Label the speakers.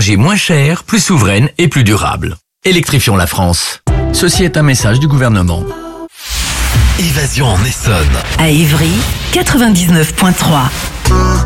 Speaker 1: énergie moins chère, plus souveraine et plus durable. Électrifions la France. Ceci est un message du gouvernement.
Speaker 2: Évasion en Essonne.
Speaker 3: À Évry, 99.3.